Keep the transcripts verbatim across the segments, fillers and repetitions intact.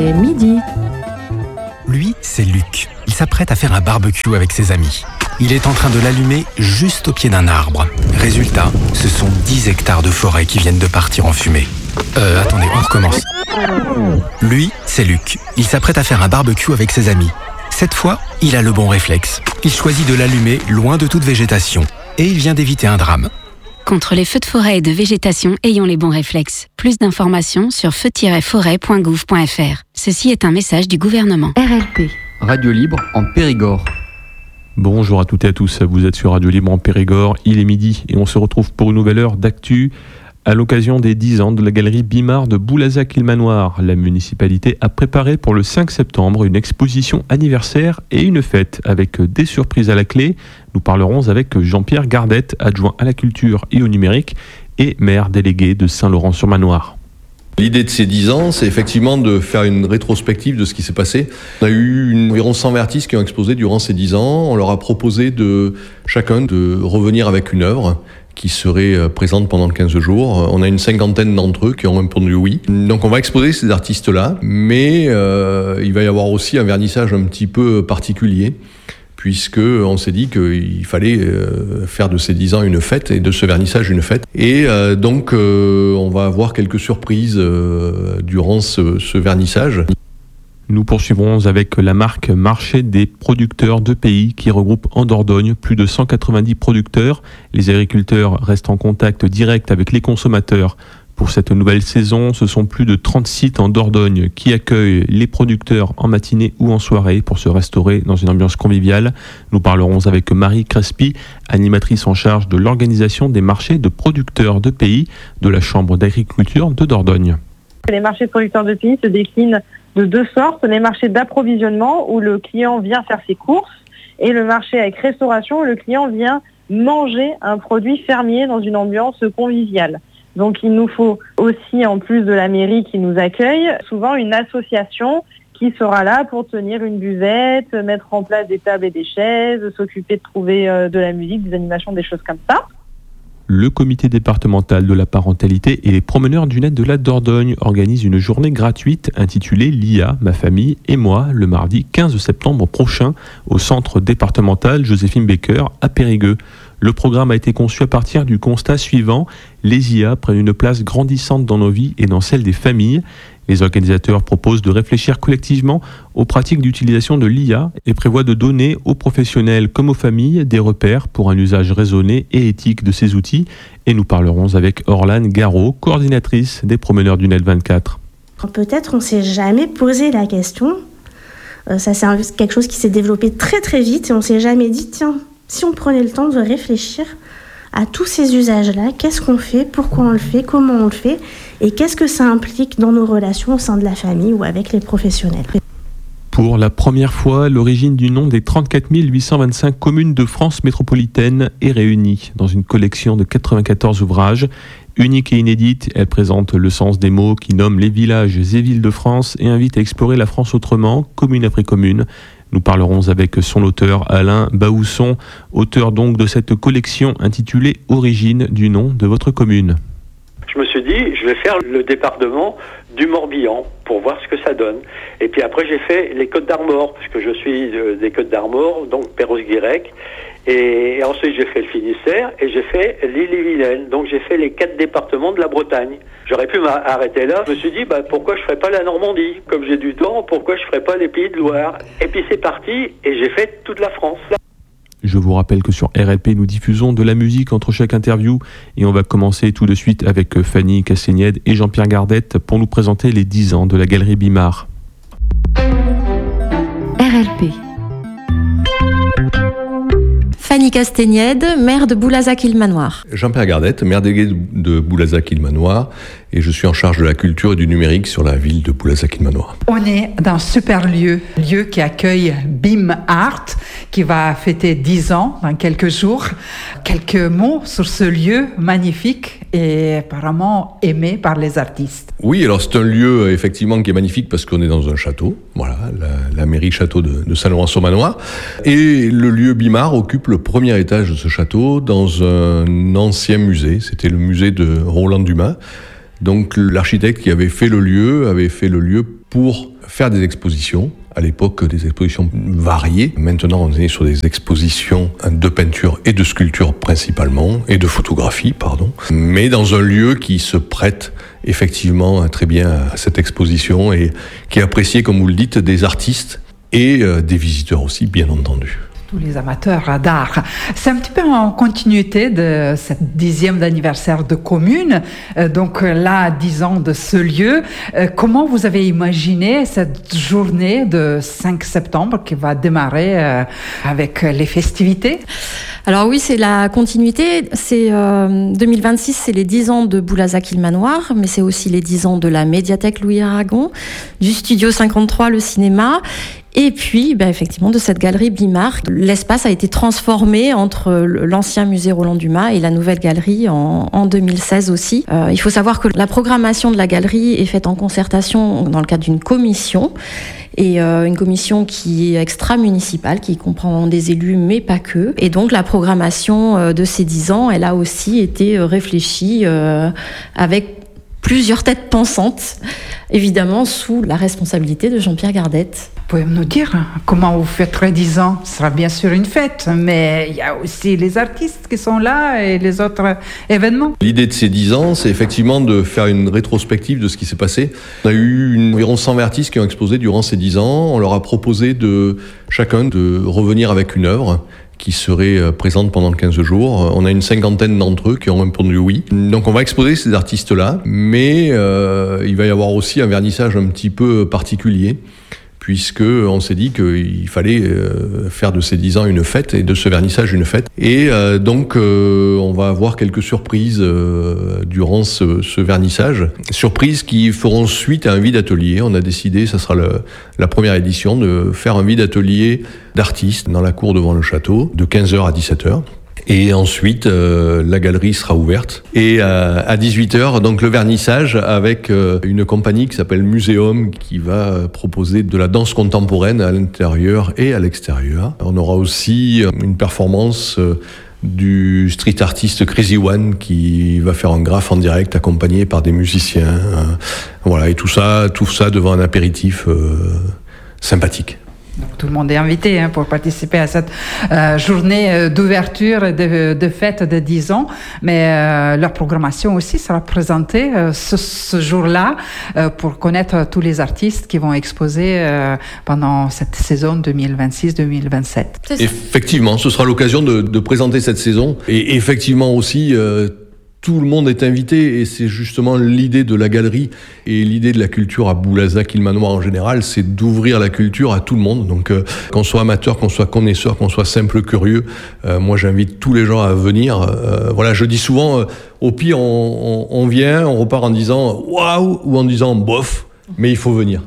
c'est midi. Lui, c'est Luc. Il s'apprête à faire un barbecue avec ses amis. Il est en train de l'allumer juste au pied d'un arbre. Résultat, ce sont dix hectares de forêt qui viennent de partir en fumée. Euh, attendez, on recommence. Lui, c'est Luc. Il s'apprête à faire un barbecue avec ses amis. Cette fois, il a le bon réflexe. Il choisit de l'allumer loin de toute végétation. Et il vient d'éviter un drame. Contre les feux de forêt et de végétation, ayons les bons réflexes. Plus d'informations sur feu tiret forêt point gouv point f r. Ceci est un message du gouvernement. R L P. Radio Libre en Périgord. Bonjour à toutes et à tous, vous êtes sur Radio Libre en Périgord, il est midi et on se retrouve pour une nouvelle heure d'actu à l'occasion des dix ans de la galerie Bimard de Boulazac-Île-Manoir. La municipalité a préparé pour le cinq septembre une exposition anniversaire et une fête avec des surprises à la clé. Nous parlerons avec Jean-Pierre Gardette, adjoint à la culture et au numérique et maire délégué de Saint-Laurent-sur-Manoir. L'idée de ces dix ans, c'est effectivement de faire une rétrospective de ce qui s'est passé. On a eu une, environ cent artistes qui ont exposé durant ces dix ans. On leur a proposé de chacun de revenir avec une œuvre qui serait présente pendant quinze jours. On a une cinquantaine d'entre eux qui ont répondu oui. Donc on va exposer ces artistes-là, mais euh, il va y avoir aussi un vernissage un petit peu particulier, puisque on s'est dit qu'il fallait euh, faire de ces dix ans une fête et de ce vernissage une fête. Et euh, donc euh, on va avoir quelques surprises euh, durant ce, ce vernissage. Nous poursuivrons avec la marque Marché des producteurs de pays qui regroupe en Dordogne plus de cent quatre-vingt-dix producteurs. Les agriculteurs restent en contact direct avec les consommateurs. Pour cette nouvelle saison, ce sont plus de trente sites en Dordogne qui accueillent les producteurs en matinée ou en soirée pour se restaurer dans une ambiance conviviale. Nous parlerons avec Marie Crespi, animatrice en charge de l'organisation des marchés de producteurs de pays de la Chambre d'agriculture de Dordogne. Les marchés de producteurs de pays se déclinent de deux sortes. Les marchés d'approvisionnement où le client vient faire ses courses et le marché avec restauration où le client vient manger un produit fermier dans une ambiance conviviale. Donc il nous faut aussi, en plus de la mairie qui nous accueille, souvent une association qui sera là pour tenir une buvette, mettre en place des tables et des chaises, s'occuper de trouver de la musique, des animations, des choses comme ça. Le comité départemental de la parentalité et les promeneurs du net de la Dordogne organisent une journée gratuite intitulée L'I A, ma famille et moi, le mardi quinze septembre prochain au centre départemental Joséphine Baker à Périgueux. Le programme a été conçu à partir du constat suivant: les I A prennent une place grandissante dans nos vies et dans celle des familles. Les organisateurs proposent de réfléchir collectivement aux pratiques d'utilisation de l'I A et prévoient de donner aux professionnels comme aux familles des repères pour un usage raisonné et éthique de ces outils. Et nous parlerons avec Orlane Garot, coordinatrice des promeneurs du net vingt-quatre. Peut-être on ne s'est jamais posé la question. Euh, ça c'est quelque chose qui s'est développé très très vite et on ne s'est jamais dit, tiens, si on prenait le temps de réfléchir à tous ces usages-là, qu'est-ce qu'on fait, pourquoi on le fait, comment on le fait, et qu'est-ce que ça implique dans nos relations au sein de la famille ou avec les professionnels. Pour la première fois, l'origine du nom des trente-quatre mille huit cent vingt-cinq communes de France métropolitaine est réunie dans une collection de quatre-vingt-quatorze ouvrages. Unique et inédite, elle présente le sens des mots qui nomment les villages et villes de France et invite à explorer la France autrement, commune après commune. Nous parlerons avec son auteur Alain Baousson, auteur donc de cette collection intitulée « Origine du nom de votre commune ». Je me suis dit, je vais faire le département du Morbihan pour voir ce que ça donne. Et puis après, j'ai fait les Côtes d'Armor, parce que je suis des Côtes d'Armor, donc Perros-Guirec. Et ensuite, j'ai fait le Finistère et j'ai fait l'Ille-et-Vilaine. Donc, j'ai fait les quatre départements de la Bretagne. J'aurais pu m'arrêter là. Je me suis dit, bah, pourquoi je ne ferais pas la Normandie? Comme j'ai du temps, pourquoi je ne ferais pas les Pays de Loire? Et puis, c'est parti et j'ai fait toute la France. Je vous rappelle que sur R L P, nous diffusons de la musique entre chaque interview et on va commencer tout de suite avec Fanny Castagnède et Jean-Pierre Gardette pour nous présenter les dix ans de la galerie Bimard. R L P. Fanny Castagnède, maire de Boulazac-Île-Manoir. Jean-Pierre Gardette, maire délégué de Boulazac-Île-Manoir, et je suis en charge de la culture et du numérique sur la ville de Boulazac-Île-Manoir. On est dans un super lieu, lieu qui accueille Bimart, qui va fêter dix ans dans quelques jours. Quelques mots sur ce lieu magnifique et apparemment aimé par les artistes. Oui, alors c'est un lieu effectivement qui est magnifique parce qu'on est dans un château, voilà, la, la mairie château de, de Saint-Laurent-sur-Manoir. Et le lieu Bimart occupe le premier étage de ce château dans un ancien musée, c'était le musée de Roland Dumas. Donc l'architecte qui avait fait le lieu avait fait le lieu pour faire des expositions. À l'époque, des expositions variées. Maintenant, on est sur des expositions de peinture et de sculpture principalement, et de photographie, pardon. Mais dans un lieu qui se prête effectivement très bien à cette exposition et qui est apprécié, comme vous le dites, des artistes et des visiteurs aussi, bien entendu. Tous les amateurs d'art. C'est un petit peu en continuité de cette dixième d'anniversaire de commune. Euh, donc là, dix ans de ce lieu. Euh, comment vous avez imaginé cette journée de cinq septembre qui va démarrer euh, avec les festivités ? Alors oui, c'est la continuité. C'est euh, deux mille vingt-six, c'est les dix ans de Boulazac Manoir, mais c'est aussi les dix ans de la médiathèque Louis Aragon, du Studio cinquante-trois, le cinéma. Et puis, ben, effectivement, de cette galerie Bimard. L'espace a été transformé entre l'ancien musée Roland Dumas et la nouvelle galerie en, en deux mille seize aussi. Euh, il faut savoir que la programmation de la galerie est faite en concertation dans le cadre d'une commission. Et euh, une commission qui est extra-municipale, qui comprend des élus, mais pas que. Et donc, la programmation euh, de ces dix ans, elle a aussi été euh, réfléchie euh, avec plusieurs têtes pensantes, évidemment sous la responsabilité de Jean-Pierre Gardette. Vous pouvez nous dire comment vous fêterez dix ans ? Ce sera bien sûr une fête, mais il y a aussi les artistes qui sont là et les autres événements. L'idée de ces dix ans, c'est effectivement de faire une rétrospective de ce qui s'est passé. On a eu une, environ cent artistes qui ont exposé durant ces dix ans. On leur a proposé de chacun de revenir avec une œuvre qui serait présente pendant quinze jours. On a une cinquantaine d'entre eux qui ont répondu oui. Donc on va exposer ces artistes-là, mais euh, il va y avoir aussi un vernissage un petit peu particulier, puisque on s'est dit qu'il fallait euh, faire de ces dix ans une fête et de ce vernissage une fête. Et euh, donc euh, on va avoir quelques surprises euh, durant ce, ce vernissage. Surprises qui feront suite à un vide atelier. On a décidé, ça sera le, la première édition, de faire un vide atelier d'artistes dans la cour devant le château, de quinze heures à dix-sept heures. Et ensuite, euh, la galerie sera ouverte. Et euh, à dix-huit heures, donc le vernissage avec euh, une compagnie qui s'appelle Muséum, qui va proposer de la danse contemporaine à l'intérieur et à l'extérieur. On aura aussi une performance euh, du street artiste Crazy One qui va faire un graphe en direct accompagné par des musiciens. Euh, voilà, et tout ça, tout ça devant un apéritif euh, sympathique. Donc, tout le monde est invité hein, pour participer à cette euh, journée d'ouverture et de, de fête de dix ans. Mais euh, leur programmation aussi sera présentée euh, ce, ce jour-là euh, pour connaître tous les artistes qui vont exposer euh, pendant cette saison deux mille vingt-six deux mille vingt-sept. Effectivement, ce sera l'occasion de, de présenter cette saison. Et effectivement aussi... Euh, Tout le monde est invité et c'est justement l'idée de la galerie et l'idée de la culture à Boulazac-Manoir en général, c'est d'ouvrir la culture à tout le monde. Donc euh, qu'on soit amateur, qu'on soit connaisseur, qu'on soit simple curieux, euh, moi j'invite tous les gens à venir. Euh, voilà, je dis souvent, euh, au pire on, on, on vient, on repart en disant waouh ou en disant bof, mais il faut venir.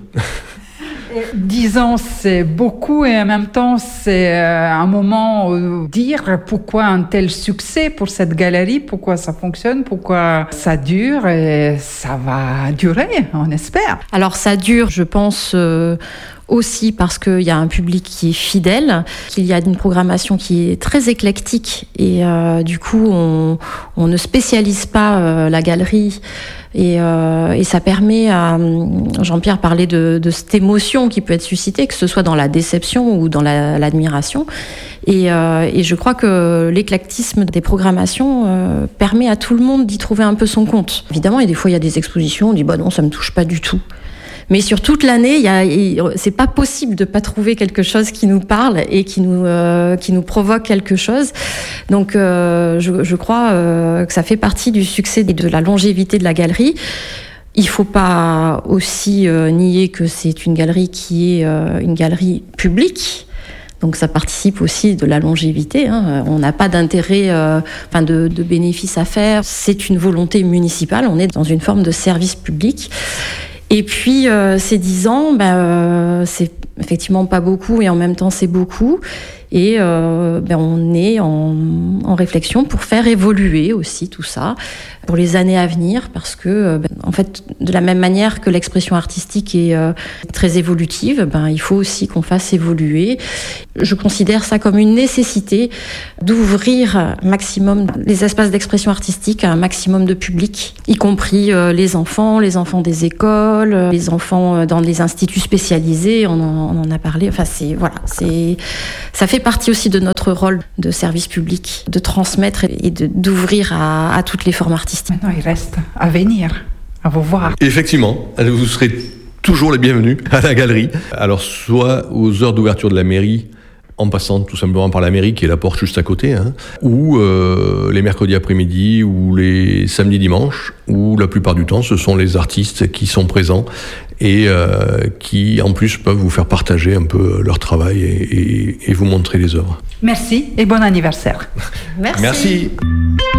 Dix ans, c'est beaucoup et en même temps, c'est un moment où dire pourquoi un tel succès pour cette galerie, pourquoi ça fonctionne, pourquoi ça dure et ça va durer, on espère. Alors ça dure, je pense... Euh aussi parce qu'il y a un public qui est fidèle, qu'il y a une programmation qui est très éclectique et euh, du coup on, on ne spécialise pas euh, la galerie et, euh, et ça permet à Jean-Pierre parler de, de cette émotion qui peut être suscitée, que ce soit dans la déception ou dans la, l'admiration et, euh, et je crois que l'éclectisme des programmations euh, permet à tout le monde d'y trouver un peu son compte. Évidemment, et des fois il y a des expositions, on dit bah non ça me touche pas du tout. Mais sur toute l'année, il y a, il, c'est pas possible de pas trouver quelque chose qui nous parle et qui nous, euh, qui nous provoque quelque chose. Donc, euh, je, je crois euh, que ça fait partie du succès et de la longévité de la galerie. Il faut pas aussi euh, nier que c'est une galerie qui est euh, une galerie publique. Donc ça participe aussi de la longévité. Hein. On n'a pas d'intérêt, euh, enfin de, de bénéfice à faire. C'est une volonté municipale. On est dans une forme de service public. Et puis, euh, ces dix ans, ben, euh, c'est effectivement pas beaucoup et en même temps, c'est beaucoup. Et euh, ben, on est en, en réflexion pour faire évoluer aussi tout ça pour les années à venir, parce que, ben, en fait, de la même manière que l'expression artistique est euh, très évolutive, ben, il faut aussi qu'on fasse évoluer. Je considère ça comme une nécessité d'ouvrir un maximum les espaces d'expression artistique à un maximum de public, y compris euh, les enfants, les enfants des écoles, euh, les enfants euh, dans les instituts spécialisés, on en, on en a parlé. Enfin, c'est, voilà, c'est, ça fait partie aussi de notre rôle de service public, de transmettre et de, d'ouvrir à, à toutes les formes artistiques. Maintenant, il reste à venir, à vous voir. Effectivement, vous serez toujours les bienvenus à la galerie. Alors, soit aux heures d'ouverture de la mairie, en passant tout simplement par la mairie qui est la porte juste à côté, hein, ou euh, les mercredis après-midi, ou les samedis dimanches, où la plupart du temps ce sont les artistes qui sont présents et euh, qui en plus peuvent vous faire partager un peu leur travail et, et, et vous montrer les œuvres. Merci et bon anniversaire. Merci. Merci.